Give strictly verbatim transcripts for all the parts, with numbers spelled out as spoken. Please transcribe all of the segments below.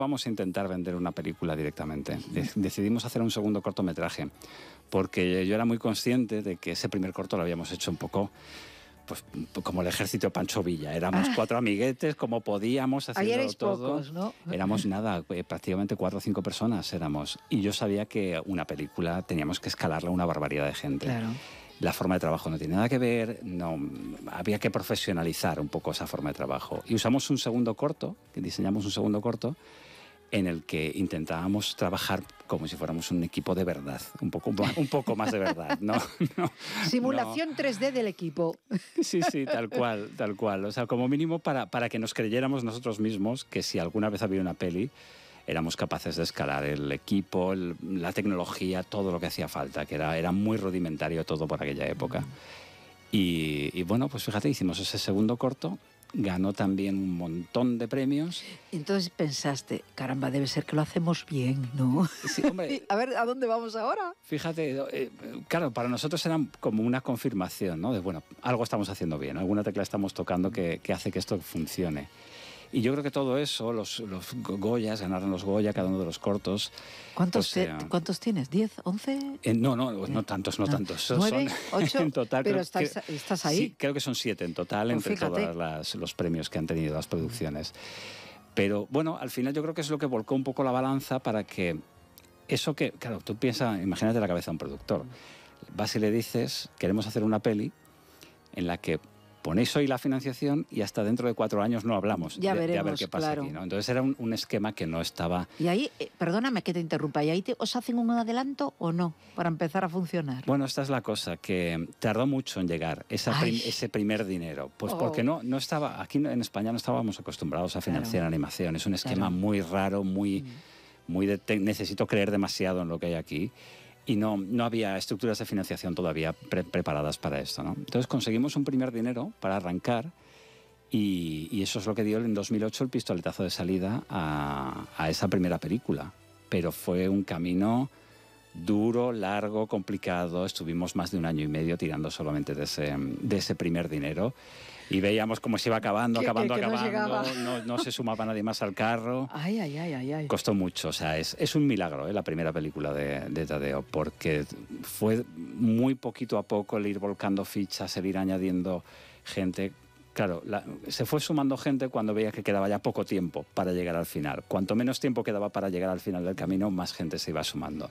Vamos a intentar vender una película directamente. Decidimos hacer un segundo cortometraje porque yo era muy consciente de que ese primer corto lo habíamos hecho un poco pues como el ejército de Pancho Villa. Éramos ah. cuatro amiguetes, como podíamos, haciendo todo. Pocos, ¿no? Éramos nada, prácticamente cuatro o cinco personas éramos. Y yo sabía que una película teníamos que escalarla a una barbaridad de gente. Claro. La forma de trabajo no tiene nada que ver, no, había que profesionalizar un poco esa forma de trabajo. Y usamos un segundo corto, diseñamos un segundo corto, en el que intentábamos trabajar como si fuéramos un equipo de verdad, un poco, un poco más de verdad, ¿no? no Simulación no. tres D del equipo. Sí, sí, tal cual, tal cual. O sea, como mínimo para, para que nos creyéramos nosotros mismos que si alguna vez había una peli, éramos capaces de escalar el equipo, el, la tecnología, todo lo que hacía falta, que era, era muy rudimentario todo por aquella época. Y, y bueno, pues fíjate, hicimos ese segundo corto, ganó también un montón de premios. Entonces pensaste, caramba, debe ser que lo hacemos bien, ¿no? Sí, hombre, a ver, ¿a dónde vamos ahora? Fíjate, eh, claro, para nosotros era como una confirmación, ¿no? De, bueno, algo estamos haciendo bien, alguna tecla estamos tocando que, que hace que esto funcione. Y yo creo que todo eso, los, los Goyas, ganaron los Goya, cada uno de los cortos. ¿Cuántos, pues, te, eh, ¿cuántos tienes? ¿Diez? ¿Once? Eh, no, no, no tantos, no, no. tantos. ¿Nueve? Son, ¿Ocho? En total, pero creo, estás, que, estás ahí. Sí, creo que son siete en total, pues entre fíjate. todos los premios que han tenido las producciones. Pero bueno, al final yo creo que es lo que volcó un poco la balanza para que eso que, claro, tú piensas, imagínate la cabeza de un productor. Vas y le dices, queremos hacer una peli en la que ponéis hoy la financiación y hasta dentro de cuatro años no hablamos ya de, veremos, de a ver qué pasa claro. aquí, ¿no? Entonces era un, un esquema que no estaba... Y ahí, eh, perdóname que te interrumpa, ¿y ahí te, os hacen un adelanto o no para empezar a funcionar? Bueno, esta es la cosa, que tardó mucho en llegar esa prim, ese primer dinero. Pues oh. porque no, no estaba, aquí en España no estábamos acostumbrados a financiar claro. animación. Es un esquema claro. muy raro, muy, mm. muy de te, necesito creer demasiado en lo que hay aquí. Y no, no había estructuras de financiación todavía pre preparadas para esto, ¿no? Entonces conseguimos un primer dinero para arrancar y, y eso es lo que dio en dos mil ocho el pistoletazo de salida a, a esa primera película. Pero fue un camino duro, largo, complicado. Estuvimos más de un año y medio tirando solamente de ese, de ese primer dinero. Y veíamos cómo se iba acabando, que, acabando, que, que acabando. No, no, no se sumaba nadie más al carro. Ay, ay, ay, ay, ay. Costó mucho. O sea, es, es un milagro, ¿eh? La primera película de, de Tadeo, porque fue muy poquito a poco el ir volcando fichas, el ir añadiendo gente. Claro, la, se fue sumando gente cuando veía que quedaba ya poco tiempo para llegar al final. Cuanto menos tiempo quedaba para llegar al final del camino, más gente se iba sumando.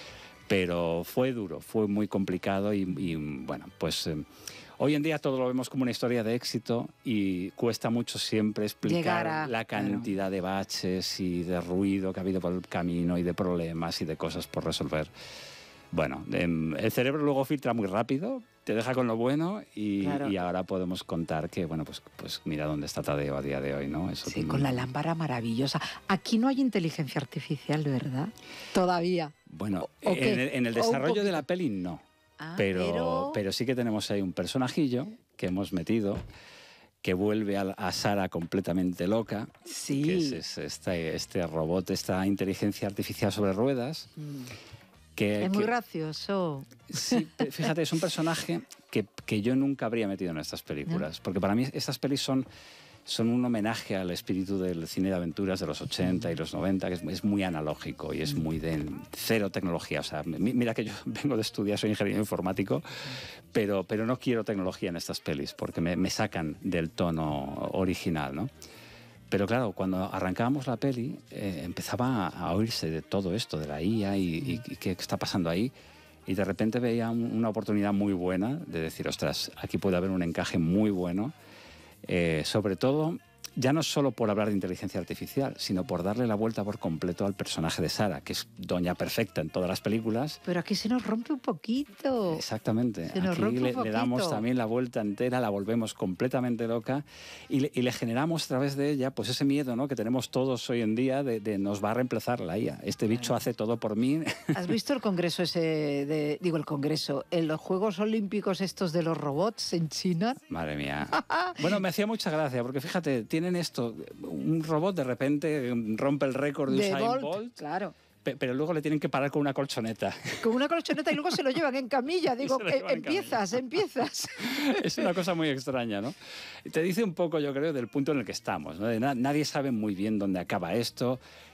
Pero fue duro, fue muy complicado y, y bueno, pues... Eh, hoy en día todo lo vemos como una historia de éxito y cuesta mucho siempre explicar a, la cantidad claro. de baches y de ruido que ha habido por el camino y de problemas y de cosas por resolver. Bueno, el cerebro luego filtra muy rápido, te deja con lo bueno y, claro. y ahora podemos contar que, bueno, pues, pues mira dónde está Tadeo a día de hoy, ¿no? Eso sí, tú... con la lámpara maravillosa. Aquí no hay inteligencia artificial, ¿verdad? Todavía. Bueno, en el, en el desarrollo de la peli no. Ah, pero, pero... pero sí que tenemos ahí un personajillo que hemos metido que vuelve a, a Sara completamente loca. Sí. Que es, es este, este robot, esta inteligencia artificial sobre ruedas. Mm. Que, es muy que, gracioso. Sí, fíjate, es un personaje que, que yo nunca habría metido en estas películas. ¿No? Porque para mí estas pelis son... son un homenaje al espíritu del cine de aventuras de los ochenta y los noventa, que es, es muy analógico y es muy de cero tecnología. O sea, mira que yo vengo de estudiar, soy ingeniero informático, pero, pero no quiero tecnología en estas pelis porque me, me sacan del tono original, ¿no? Pero claro, cuando arrancábamos la peli, eh, empezaba a oírse de todo esto, de la I A y, y, y qué está pasando ahí. Y de repente veía una oportunidad muy buena de decir, ostras, aquí puede haber un encaje muy bueno. Eh, sobre todo, ya no solo por hablar de inteligencia artificial, sino por darle la vuelta por completo al personaje de Sara, que es doña perfecta en todas las películas. Pero aquí se nos rompe un poquito. Exactamente. Se nos aquí rompe le, un poquito. le damos también la vuelta entera, la volvemos completamente loca y le, y le generamos a través de ella pues ese miedo, ¿no?, que tenemos todos hoy en día de, de nos va a reemplazar la I A. Este bicho claro. hace todo por mí. ¿Has visto el congreso ese, de, digo el congreso, en los Juegos Olímpicos estos de los robots en China? Madre mía. Bueno, me hacía mucha gracia porque fíjate, tienen esto... Un robot de repente rompe el récord de, de Usain Bolt, Bolt, claro. pero luego le tienen que parar con una colchoneta. Con una colchoneta y luego se lo llevan en camilla. Digo, eh, empiezas, en camilla. empiezas. Es una cosa muy extraña, ¿no? Te dice un poco, yo creo, del punto en el que estamos, ¿no? De na nadie sabe muy bien dónde acaba esto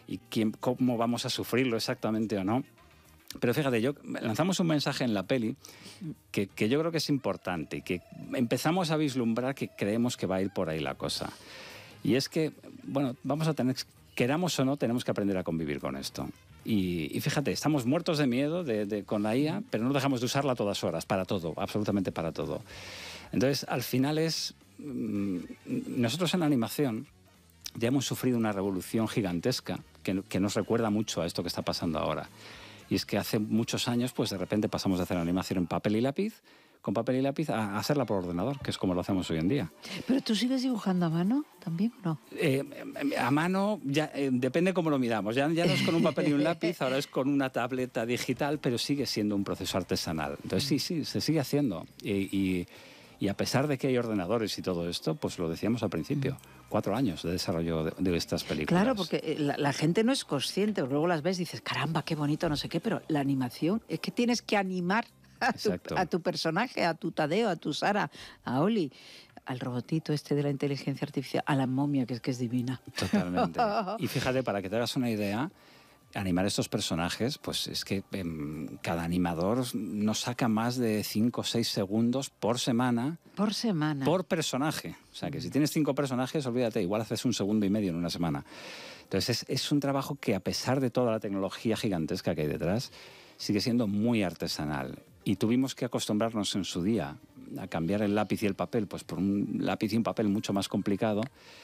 y quién, cómo vamos a sufrirlo exactamente o no. Pero fíjate, yo lanzamos un mensaje en la peli que, que yo creo que es importante y que empezamos a vislumbrar que creemos que va a ir por ahí la cosa. Y es que, bueno, vamos a tener, queramos o no, tenemos que aprender a convivir con esto. Y, y fíjate, estamos muertos de miedo de, de, con la I A, pero no dejamos de usarla a todas horas, para todo, absolutamente para todo. Entonces, al final es... Mmm, nosotros en la animación ya hemos sufrido una revolución gigantesca que, que nos recuerda mucho a esto que está pasando ahora. Y es que hace muchos años, pues de repente pasamos de hacer animación en papel y lápiz, con papel y lápiz, a hacerla por ordenador, que es como lo hacemos hoy en día. ¿Pero tú sigues dibujando a mano también o no? Eh, a mano, ya, eh, depende cómo lo miramos. Ya, ya no es con un papel y un lápiz, ahora es con una tableta digital, pero sigue siendo un proceso artesanal. Entonces sí, sí, se sigue haciendo. Y, y, y a pesar de que hay ordenadores y todo esto, pues lo decíamos al principio, cuatro años de desarrollo de, de estas películas. Claro, porque la, la gente no es consciente, luego las ves y dices, caramba, qué bonito, no sé qué, pero la animación es que tienes que animar a tu, a tu personaje, a tu Tadeo, a tu Sara, a Oli, al robotito este de la inteligencia artificial, a la momia, que es que es divina. Totalmente. Y fíjate, para que te hagas una idea, animar estos personajes, pues es que eh, cada animador nos saca más de cinco o seis segundos por semana. Por semana. Por personaje. O sea, que si tienes cinco personajes, olvídate, igual haces un segundo y medio en una semana. Entonces, es, es un trabajo que, a pesar de toda la tecnología gigantesca que hay detrás, sigue siendo muy artesanal. Y tuvimos que acostumbrarnos en su día a cambiar el lápiz y el papel, pues por un lápiz y un papel mucho más complicado.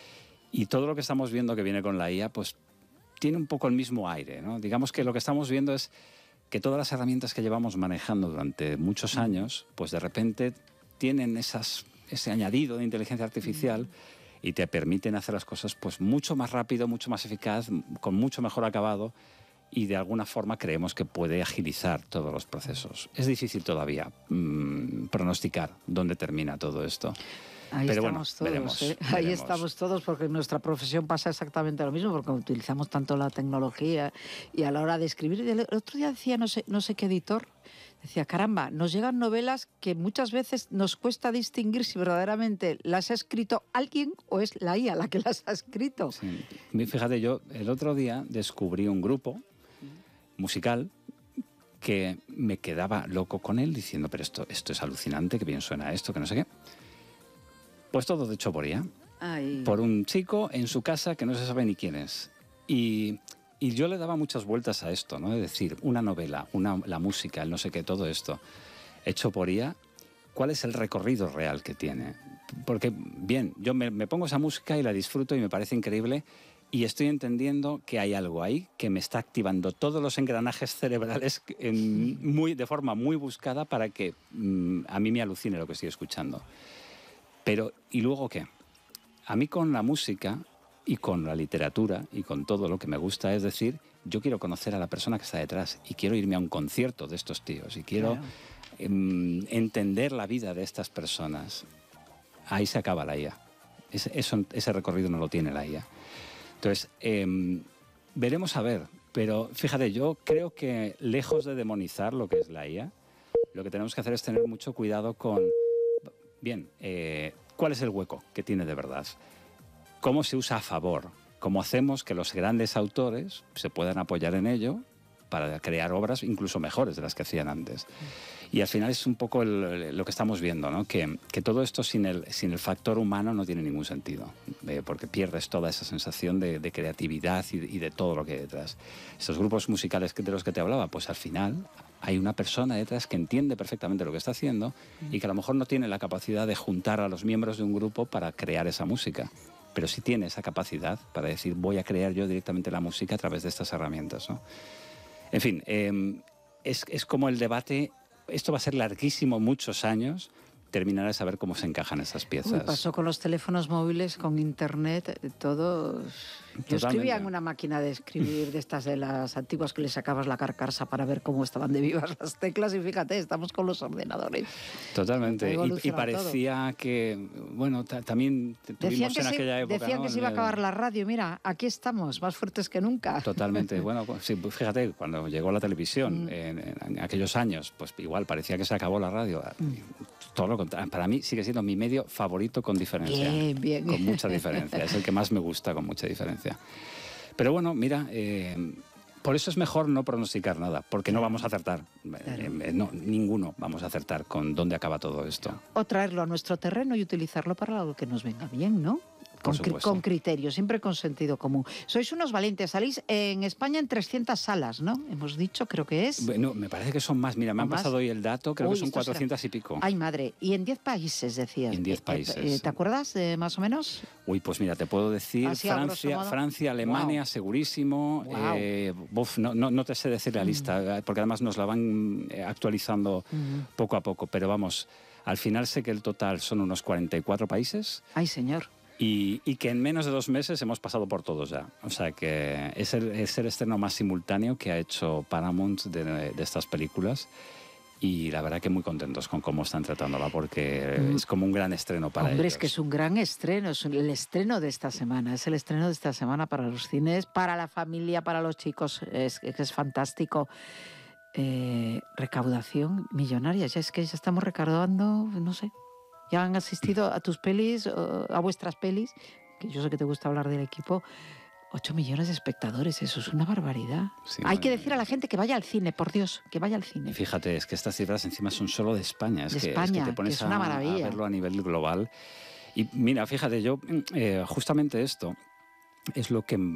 Y todo lo que estamos viendo que viene con la I A, pues tiene un poco el mismo aire, ¿no? Digamos que lo que estamos viendo es que todas las herramientas que llevamos manejando durante muchos años, pues de repente tienen esas, ese añadido de inteligencia artificial y te permiten hacer las cosas pues mucho más rápido, mucho más eficaz, con mucho mejor acabado, y de alguna forma creemos que puede agilizar todos los procesos. Es difícil todavía mmm, pronosticar dónde termina todo esto. Ahí Pero estamos bueno, todos, veremos, ¿eh? veremos. Ahí estamos todos, porque en nuestra profesión pasa exactamente lo mismo, porque utilizamos tanto la tecnología y a la hora de escribir. El otro día decía, no sé, no sé qué editor, decía, caramba, nos llegan novelas que muchas veces nos cuesta distinguir si verdaderamente las ha escrito alguien o es la I A la que las ha escrito. Sí. Fíjate, yo el otro día descubrí un grupo musical que me quedaba loco con él, diciendo, pero esto, esto es alucinante, que bien suena esto, que no sé qué. Pues todo hecho por I A. Ay. Por un chico en su casa que no se sabe ni quién es. Y, y yo le daba muchas vueltas a esto, ¿no? Es decir, una novela, una, la música, el no sé qué, todo esto, hecho por I A, ¿cuál es el recorrido real que tiene? Porque, bien, yo me, me pongo esa música y la disfruto y me parece increíble, y estoy entendiendo que hay algo ahí que me está activando todos los engranajes cerebrales en, muy, de forma muy buscada para que mm, a mí me alucine lo que estoy escuchando. Pero, ¿y luego qué? A mí con la música y con la literatura y con todo lo que me gusta, es decir, yo quiero conocer a la persona que está detrás y quiero irme a un concierto de estos tíos y quiero claro. eh, entender la vida de estas personas. Ahí se acaba la I A. Ese, eso, ese recorrido no lo tiene la I A. Entonces, eh, veremos a ver. Pero fíjate, yo creo que lejos de demonizar lo que es la I A, lo que tenemos que hacer es tener mucho cuidado con... Bien, eh, ¿cuál es el hueco que tiene de verdad? ¿Cómo se usa a favor? ¿Cómo hacemos que los grandes autores se puedan apoyar en ello para crear obras incluso mejores de las que hacían antes? Y al final es un poco el, lo que estamos viendo, ¿no? Que, que todo esto sin el, sin el factor humano no tiene ningún sentido, eh, porque pierdes toda esa sensación de, de creatividad y de, y de todo lo que hay detrás. Estos grupos musicales de los que te hablaba, pues al final hay una persona detrás que entiende perfectamente lo que está haciendo y que a lo mejor no tiene la capacidad de juntar a los miembros de un grupo para crear esa música, pero sí tiene esa capacidad para decir, voy a crear yo directamente la música a través de estas herramientas, ¿no? En fin, eh, es, es como el debate. Esto va a ser larguísimo, muchos años, terminar de saber cómo se encajan esas piezas. Uy, pasó con los teléfonos móviles, con internet, todo. Yo escribía en una máquina de escribir de estas de las antiguas que le sacabas la carcasa para ver cómo estaban de vivas las teclas y fíjate, estamos con los ordenadores. Totalmente. Y, y parecía todo. que, bueno, también tuvimos en se, aquella época... Decían ¿no? que se iba a acabar la radio. Mira, aquí estamos, más fuertes que nunca. Totalmente. Bueno, sí, fíjate, cuando llegó la televisión mm. en, en aquellos años, pues igual parecía que se acabó la radio. Mm. Todo lo contrario. Para mí sigue siendo mi medio favorito con diferencia. Bien, bien. Con mucha diferencia. Es el que más me gusta con mucha diferencia. Pero bueno, mira, eh, por eso es mejor no pronosticar nada, porque no vamos a acertar. Claro. Eh, no, ninguno vamos a acertar con dónde acaba todo esto. O traerlo a nuestro terreno y utilizarlo para algo que nos venga bien, ¿no? Con, con criterio, siempre con sentido común. Sois unos valientes, salís en España en trescientas salas, ¿no? Hemos dicho, creo que es. Bueno, me parece que son más, mira, me han más? pasado hoy el dato, creo Uy, que son cuatrocientas será... y pico. Ay, madre, y en diez países, decías. En diez países. Eh, ¿Te acuerdas, eh, más o menos? Uy, pues mira, te puedo decir, Así, Francia, Francia, Alemania, wow. segurísimo. Wow. Eh, uf, no, no, no te sé decir la mm. lista, porque además nos la van actualizando mm. poco a poco, pero vamos, al final sé que el total son unos cuarenta y cuatro países. Ay, señor. Y, y que en menos de dos meses hemos pasado por todos ya. O sea que es el, es el estreno más simultáneo que ha hecho Paramount de, de estas películas. Y la verdad que muy contentos con cómo están tratándola, porque mm. es como un gran estreno para Hombre, ellos. es que es un gran estreno, es el estreno de esta semana, es el estreno de esta semana para los cines, para la familia, para los chicos, es, es fantástico. Eh, recaudación millonaria, ya es que ya estamos recaudando, no sé. Ya han asistido a tus pelis, a vuestras pelis, que yo sé que te gusta hablar del equipo, ocho millones de espectadores, eso es una barbaridad. Sí, Hay que decir a la gente que vaya al cine, por Dios, que vaya al cine. Y fíjate, es que estas cifras encima son solo de España, es, de que, España, es que te pones que es una a, a verlo a nivel global. Y mira, fíjate, yo eh, justamente esto es lo que,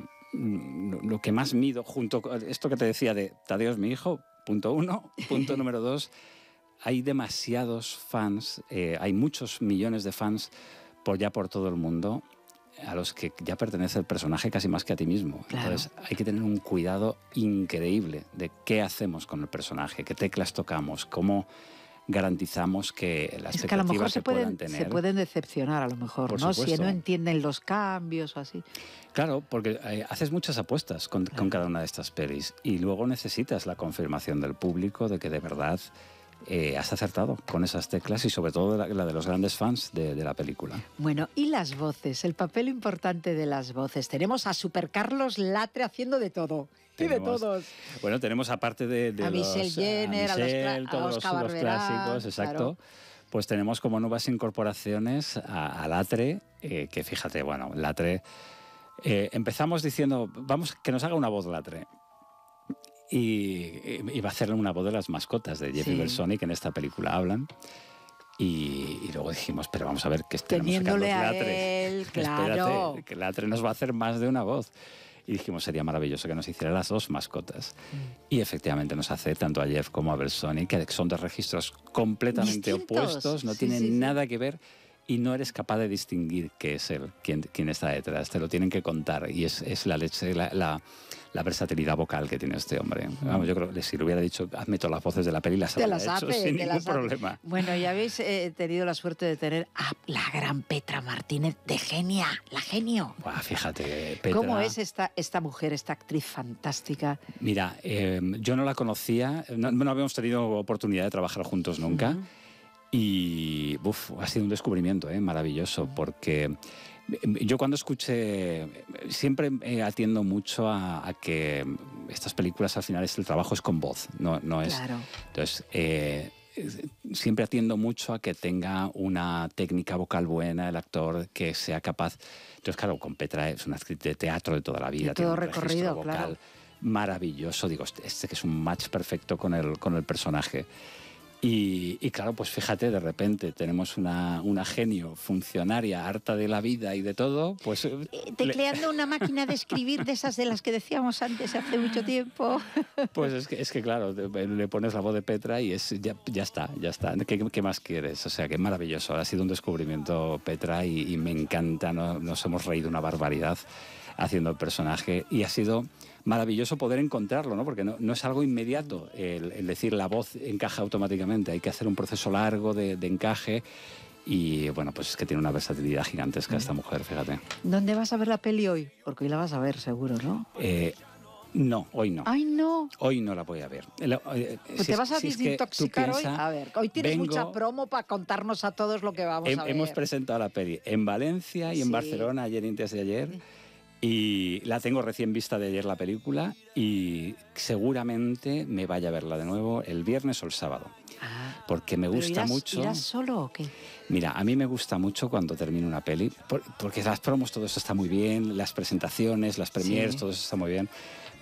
lo que más mido, junto con esto que te decía de Tadeo es mi hijo, punto uno, punto número dos. Hay demasiados fans, eh, hay muchos millones de fans por ya por todo el mundo a los que ya pertenece el personaje casi más que a ti mismo. Claro. Entonces hay que tener un cuidado increíble de qué hacemos con el personaje, qué teclas tocamos, cómo garantizamos que las es que a lo mejor se pueden, tener. Se pueden decepcionar a lo mejor, por ¿no? Supuesto. Si no entienden los cambios o así. Claro, porque eh, haces muchas apuestas con, claro. con cada una de estas pelis y luego necesitas la confirmación del público de que de verdad Eh, has acertado con esas teclas y sobre todo la, la de los grandes fans de, de la película. Bueno, y las voces, el papel importante de las voces. Tenemos a Super Carlos Latre haciendo de todo. Y de todos. Bueno, tenemos aparte de, de a los... Michelle Jenner, a, Michelle, a, los, todos a Oscar los, los clásicos, exacto. Claro. Pues tenemos como nuevas incorporaciones a, a Latre, eh, que fíjate, bueno, Latre... Eh, empezamos diciendo, vamos, que nos haga una voz Latre. Y iba a hacer una voz de las mascotas de Jeff sí. y Belzoni, que en esta película hablan. Y, y luego dijimos, pero vamos a ver que tenemos a Carlos Latre. Él, claro. Espérate, que Latre nos va a hacer más de una voz. Y dijimos, sería maravilloso que nos hiciera las dos mascotas. Mm. Y efectivamente nos hace tanto a Jeff como a Belzoni, que son dos registros completamente distintos. Opuestos, no sí, tienen sí, nada sí. que ver. Y no eres capaz de distinguir qué es él, quién, quién está detrás. Te lo tienen que contar. Y es, es la leche, la, la, la versatilidad vocal que tiene este hombre. Mm. Vamos, yo creo que si le hubiera dicho, hazme todas las voces de la peli, las habría hecho hace, sin ningún problema. Bueno, ya habéis eh, tenido la suerte de tener a la gran Petra Martínez de Genia, la genio. Buah, fíjate, Petra. ¿Cómo es esta, esta mujer, esta actriz fantástica? Mira, eh, yo no la conocía, no, no habíamos tenido oportunidad de trabajar juntos nunca. Uh-huh. Y uf, ha sido un descubrimiento ¿eh? maravilloso, porque yo cuando escuché, siempre atiendo mucho a, a que estas películas al final es, el trabajo es con voz, no, no es... Claro. Entonces, eh, siempre atiendo mucho a que tenga una técnica vocal buena el actor, que sea capaz... Entonces, claro, con Petra es una actriz de teatro de toda la vida, y todo tiene un recorrido, vocal claro. maravilloso. Digo, este que es un match perfecto con el, con el personaje. Y, y claro, pues fíjate, de repente tenemos una, una genio funcionaria, harta de la vida y de todo, pues... Eh, tecleando le... una máquina de escribir de esas de las que decíamos antes hace mucho tiempo. Pues es que, es que claro, le pones la voz de Petra y es ya, ya está, ya está. ¿Qué, ¿Qué más quieres? O sea, que maravilloso. Ha sido un descubrimiento Petra y, y me encanta, ¿no? Nos hemos reído una barbaridad haciendo el personaje y ha sido... maravilloso poder encontrarlo, ¿no? Porque no, no es algo inmediato el, el decir la voz encaja automáticamente, hay que hacer un proceso largo de, de encaje y bueno, pues es que tiene una versatilidad gigantesca esta mujer, fíjate. ¿Dónde vas a ver la peli hoy? Porque hoy la vas a ver seguro, ¿no? Eh, no, hoy no. ¡Ay, no! Hoy no la voy a ver. Eh, pues si ¿Te vas a si desintoxicar es hoy? A ver, hoy tienes vengo, mucha promo para contarnos a todos lo que vamos he, a ver. Hemos presentado la peli en Valencia y en sí. Barcelona ayer y antes de ayer. Y la tengo recién vista de ayer la película y seguramente me vaya a verla de nuevo el viernes o el sábado. Ah, porque me gusta irás, mucho... ¿Irás solo o qué? Mira, a mí me gusta mucho cuando termino una peli, por, porque las promos, todo eso está muy bien, las presentaciones, las premieres, Sí. todo eso está muy bien,